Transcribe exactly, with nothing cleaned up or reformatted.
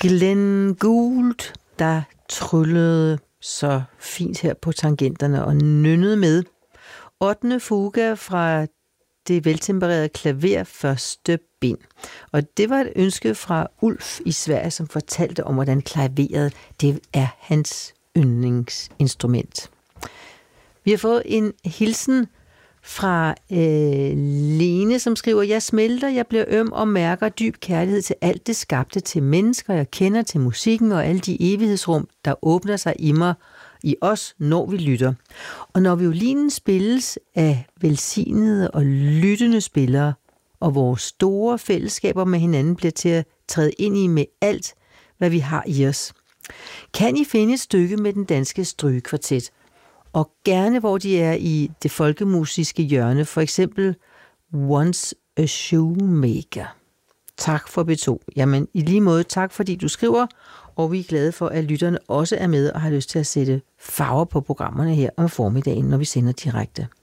Glenn Gould, der tryllede så fint her på tangenterne og nynnede med. ottende fuga fra det veltempererede klaver, første bind. Og det var et ønske fra Ulf i Sverige, som fortalte om, hvordan klaveret, det er hans yndlingsinstrument. Vi har fået en hilsen fra øh, Lene, som skriver: Jeg smelter, jeg bliver øm og mærker dyb kærlighed til alt det skabte, til mennesker, jeg kender, til musikken og alle de evighedsrum, der åbner sig i mig, i os, når vi lytter. Og når violinen spilles af velsignede og lyttende spillere, og vores store fællesskaber med hinanden bliver til at træde ind i med alt, hvad vi har i os. Kan I finde et stykke med den danske strygekvartet? Og gerne hvor de er i det folkemusiske hjørne, for eksempel Once a Shoemaker. Tak for B to. Jamen i lige måde tak, fordi du skriver, og vi er glade for, at lytterne også er med og har lyst til at sætte farver på programmerne her om formiddagen, når vi sender direkte.